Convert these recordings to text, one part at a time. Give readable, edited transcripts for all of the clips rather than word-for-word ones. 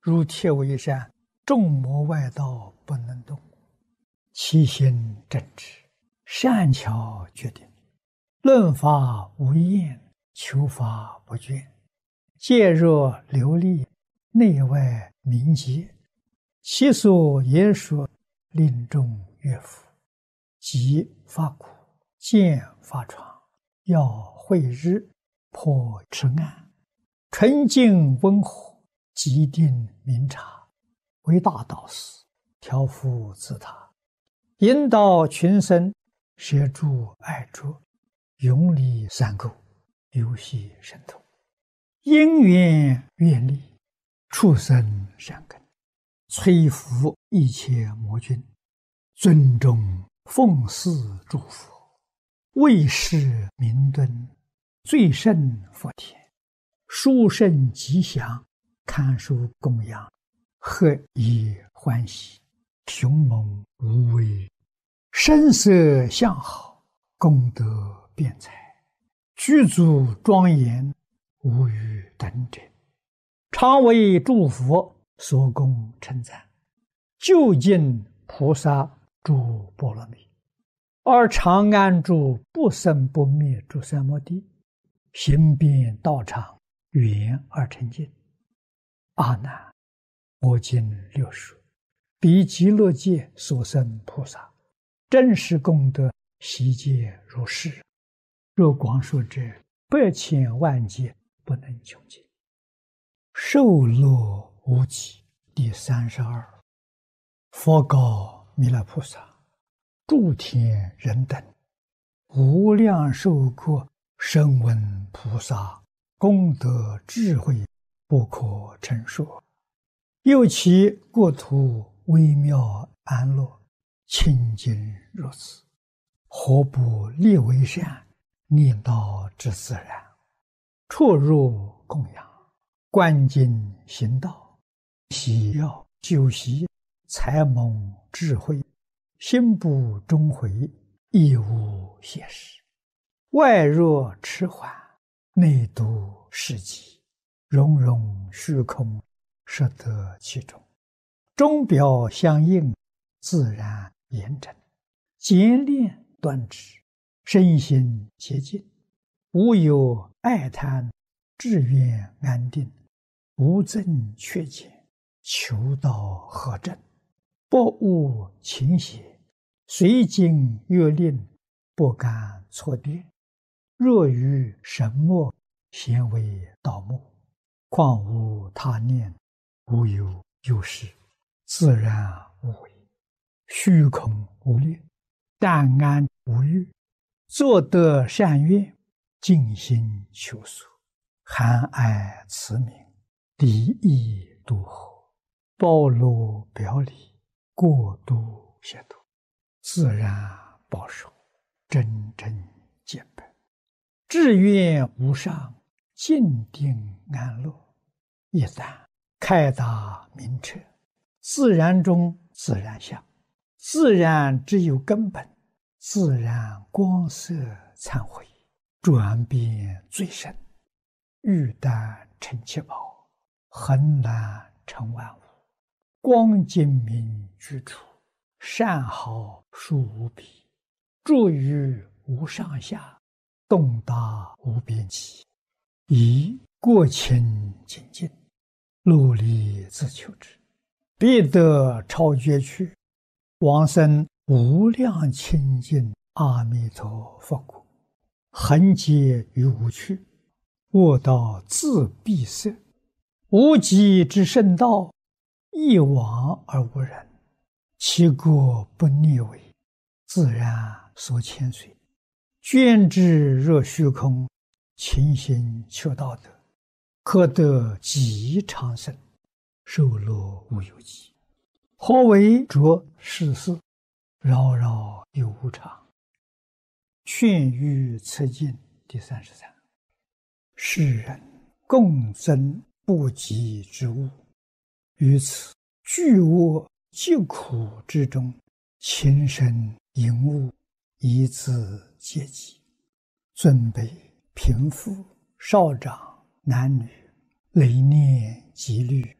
如铁为山，众魔外道不能动。其心正直，善巧决定，论法无厌，求法不倦，戒若流利，内外明洁。其所言说，令众悦服。即发苦，见发疮，要会日，破痴暗，纯净温和，极定明察，为大导师，调伏自他，引导群生，摄诸爱着，永离三垢，游戏神通，因缘愿力，畜生善根，摧伏一切魔君，尊重奉祀诸佛，为世明敦，最胜佛田，殊胜吉祥，堪受供养，何以欢喜，雄猛无畏，声色相好，功德辩才，具足庄严，无与等者，常为诸佛所供称赞，究竟菩萨诸波罗蜜，而常安住不生不灭诸三摩地，行遍道场，圆而成净。阿难，我今六说，彼极乐界所生菩萨，真实功德悉皆如是。若广说者，百千万劫不能穷尽。受乐无极。第32。佛告弥勒菩萨：诸天人等，无量寿国声闻菩萨功德智慧不可称说，又其国土微妙安乐，清净如此，何不立为善，念道之自然，出入供养，观经行道，喜要修习，才蒙智慧，心不终悔，亦无懈时。外若迟缓，内度世极，融融虚空，摄得其中，钟表相应，自然严整，简练端直，身心洁净，无有爱贪，志愿安定，无增缺减，求道合正，不误情邪，随经越令，不敢错颠。若于神墨，咸为道目，况无他念，无有有事，自然无为，虚空无劣，淡安无欲，作得善愿，尽心求索，含爱慈悯，离意度合，包罗表里，过度协度，自然保守，真正见本，志愿无上，静定安乐。一旦开达明彻，自然中自然相，自然只有根本，自然光色忏悔，转变最深，欲但成七宝，恒难成万物，光精明居处，善好殊无比，住于无上下，动达无边际，以过清净尽，努力自求之，必得超绝去，往生无量清净阿弥陀佛国，恒劫于无趣，卧道自闭塞，无极之圣道，一往而无人，其国不逆违，自然所牵随，捐之若虚空，勤心求道德，可得极长生，寿乐无有极。何为着世事，扰扰有无常。劝喻此经第33。世人共增不及之物，于此巨恶疾苦之中，情深淫恶，以自阶级，尊卑贫富少长男女，累念疾虑，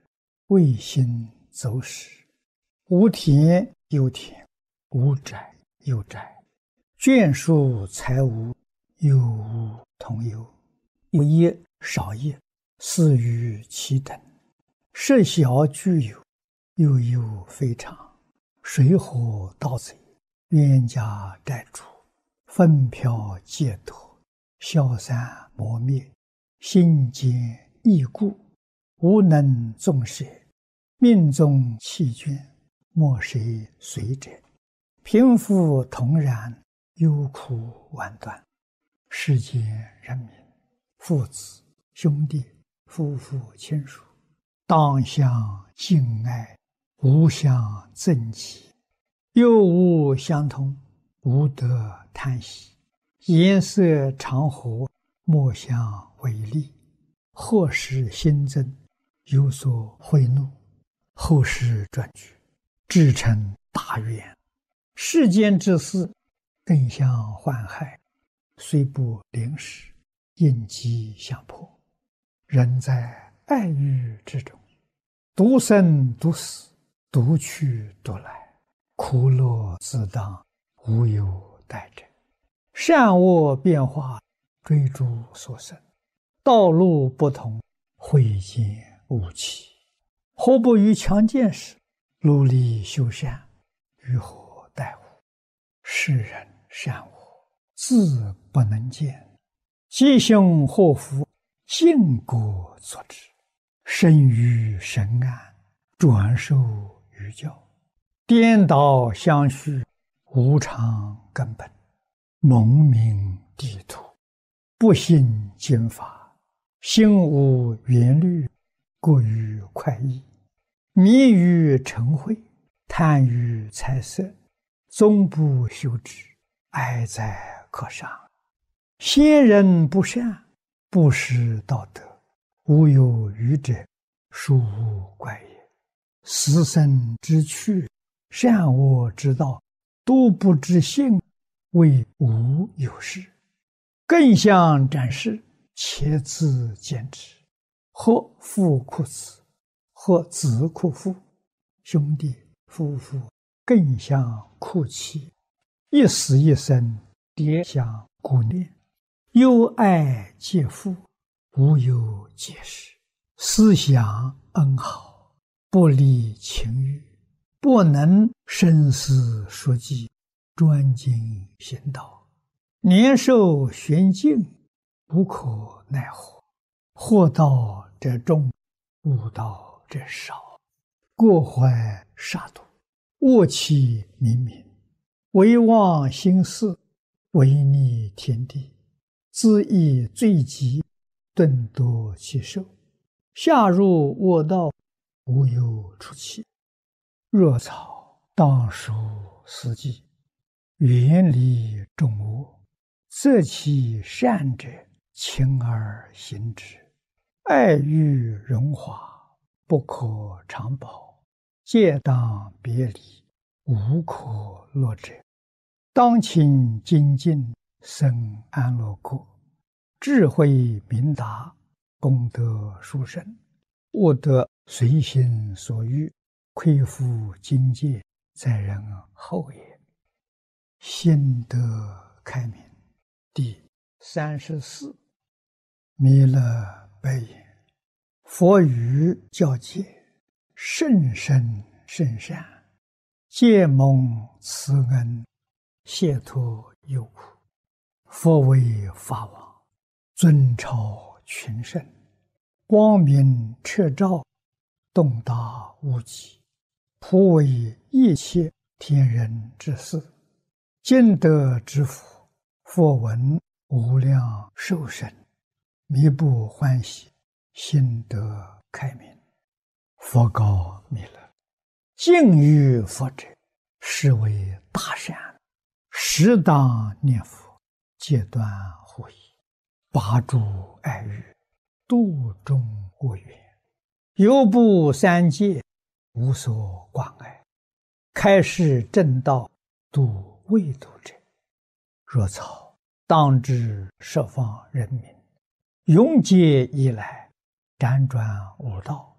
未行走时，无田有田，无宅有宅，眷属财物有无同有，有业少业，似于其等，设小具有，又有非常，水火盗贼，冤家债主，纷飘皆脱，消散磨灭，心坚易固，无能纵舍，命中弃眷，莫谁随者，贫富同然，忧苦万端。世间人民，父子兄弟，夫妇亲属，当相敬爱，无相憎忌，又无相同，无得叹息，颜色常和，莫相违逆，或使新增，有所贿赂，后世转举，至成大愿。世间之事，更相患害，虽不临时，应机相迫。人在爱欲之中，独生独死，独去独来，苦乐自当，无有待者。善恶变化，追逐所生，道路不同，慧见无期。何不于强健时，努力修善，于何待乎？世人善恶，自不能见，吉凶祸福，因果所致。生于神安，转受于教，颠倒相续，无常根本，蒙名地土，不信经法，心无缘虑，过于快意，迷于嗔恚，贪于财色，终不修止，哀哉可伤。先人不善，不识道德，无有余者，殊无怪也。死生之趣，善恶之道，都不知性，谓无有事。更相展示，且自坚持，或父哭子，或子哭父，兄弟夫妇更相哭泣，一死一生，迭相顾念，忧爱皆负，无有解释。思想恩好，不离情欲，不能深思熟记，专精行道，年寿玄静，无可奈何。祸道者众，悟道者少，过怀杀戮，恶气冥冥，唯忘心事，违逆天地，恣意罪极，顿夺其寿，下入恶道，无有出期。若草当属四季，远离众恶，择其善者，勤而行之。爱欲荣华，不可长保，戒当别离，无可乐者。当勤精进，生安乐国，智慧明达，功德殊胜，悟得随心所欲，恢复境界，在人后也。心得开明。第34，弥勒白言：佛语教戒，甚深甚善，皆蒙慈恩，解脱忧苦。佛为法王，尊超群圣，光明彻照，洞达无极，普为一切天人之事。今得之福，佛闻无量寿生，弥不欢喜，心得开明。佛告弥勒：敬于佛者，是为大善，适当念佛，戒断护疑，拔诸爱欲，度众恶缘，犹不三界，无所挂碍，开示正道，度未度者。若草当知十方人民，永劫以来辗转悟道，